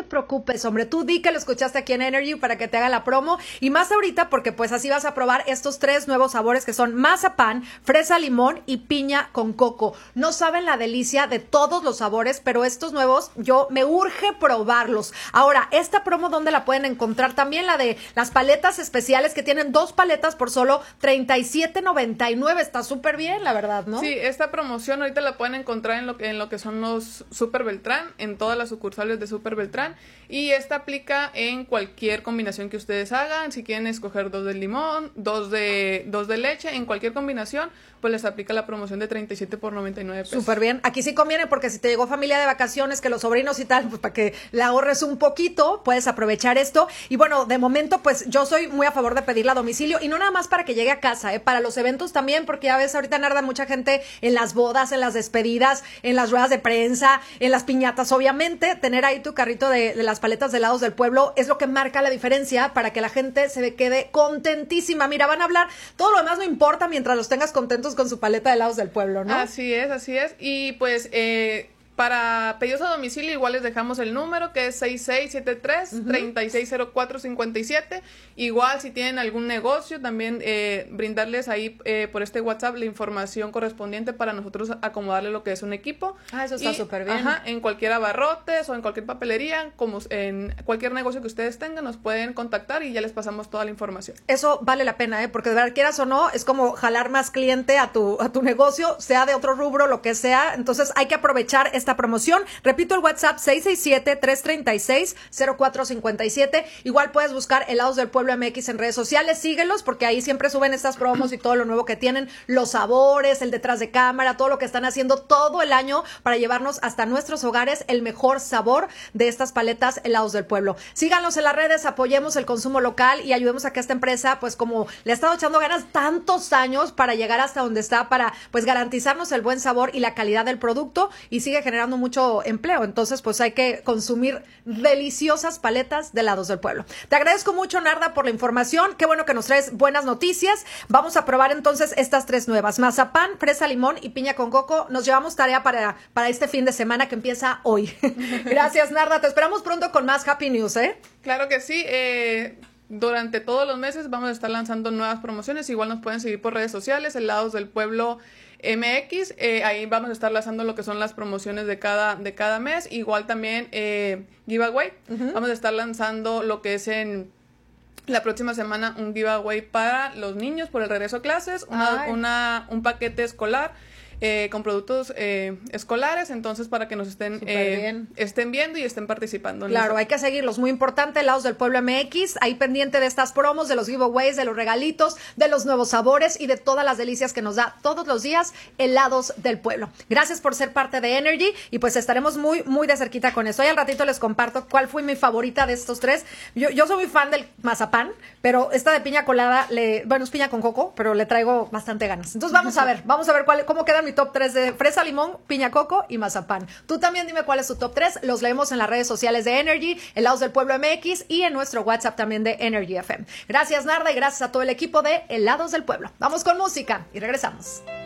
te preocupes, hombre, tú di que lo escuchaste aquí en Energy para que te haga la promo, y más ahorita porque pues así vas a probar estos 3 nuevos sabores que son mazapán, fresa, limón y piña con coco. No saben la delicia de todos los sabores, pero estos nuevos yo me urge probarlos. Ahora, esta promo, ¿dónde la pueden encontrar? También la de las paletas especiales, que tienen 2 paletas por solo $37.99. Está súper bien, la verdad, ¿no? Sí, esta promoción ahorita la pueden encontrar en lo que son los Super Beltrán, en todas las sucursales de Super Beltrán, y esta aplica en cualquier combinación que ustedes hagan. Si quieren escoger 2 de limón, 2 de leche, en cualquier combinación, pues les aplica la promoción de 37 por 99 pesos. Súper bien. Aquí sí conviene, porque si te llegó familia de vacaciones, que los sobrinos y tal, pues para que le ahorres un poquito, puedes aprovechar esto. Y bueno, de momento, pues yo soy muy a favor de pedirla a domicilio, y no nada más para que llegue a casa, para los eventos también, porque ya ves, ahorita narda mucha gente en las bodas, en las despedidas, en las ruedas de prensa, en las piñatas. Obviamente, tener ahí tu carrito de las paletas de helados del pueblo es lo que marca la diferencia para que la gente se quede contentísima. Mira, van a hablar, todo lo demás no importa mientras los tengas contentos con su paleta de helados del pueblo, ¿no? Así es, así es. Y pues para pedidos a domicilio igual les dejamos el número, que es 6673-360457. Igual si tienen algún negocio, también brindarles ahí por este WhatsApp la información correspondiente para nosotros acomodarle lo que es un equipo. Eso está súper bien. Ajá, en cualquier abarrotes o en cualquier papelería, como en cualquier negocio que ustedes tengan, nos pueden contactar y ya les pasamos toda la información. Eso vale la pena, porque de verdad, quieras o no, es como jalar más cliente a tu negocio, sea de otro rubro, lo que sea. Entonces hay que aprovechar esta promoción. Repito, el WhatsApp 667-336-0457. Igual puedes buscar Helados del Pueblo MX en redes sociales. Síguelos, porque ahí siempre suben estas promos y todo lo nuevo que tienen, los sabores, el detrás de cámara, todo lo que están haciendo todo el año para llevarnos hasta nuestros hogares el mejor sabor de estas paletas Helados del Pueblo. Síganos en las redes, apoyemos el consumo local y ayudemos a que esta empresa, pues como le ha estado echando ganas tantos años para llegar hasta donde está, para pues garantizarnos el buen sabor y la calidad del producto, y sigue generando mucho empleo. Entonces, pues hay que consumir deliciosas paletas de Helados del Pueblo. Te agradezco mucho, Narda, por la información. Qué bueno que nos traes buenas noticias. Vamos a probar entonces estas 3 nuevas: mazapán, fresa, limón y piña con coco. Nos llevamos tarea para este fin de semana que empieza hoy. Gracias, Narda. Te esperamos pronto con más Happy News, ¿eh? Claro que sí. Durante todos los meses vamos a estar lanzando nuevas promociones. Igual nos pueden seguir por redes sociales, Helados del Pueblo MX. Ahí vamos a estar lanzando lo que son las promociones de cada mes. Igual también giveaway. Vamos a estar lanzando lo que es en la próxima semana un giveaway para los niños por el regreso a clases, un paquete escolar con productos escolares, entonces para que nos estén viendo y estén participando. Claro, hay que seguirlos, muy importante, Helados del Pueblo MX, ahí pendiente de estas promos, de los giveaways, de los regalitos, de los nuevos sabores y de todas las delicias que nos da todos los días Helados del Pueblo. Gracias por ser parte de Energy, y pues estaremos muy, muy de cerquita con eso. Y al ratito les comparto cuál fue mi favorita de estos 3. Yo soy muy fan del mazapán, pero esta de piña colada, es piña con coco, pero le traigo bastante ganas. Entonces vamos a ver cómo quedan mi top 3 de fresa, limón, piña, coco y mazapán. Tú también dime cuál es tu top 3. Los leemos en las redes sociales de Energy, Helados del Pueblo MX, y en nuestro WhatsApp también de Energy FM. Gracias, Narda, y gracias a todo el equipo de Helados del Pueblo. Vamos con música y regresamos.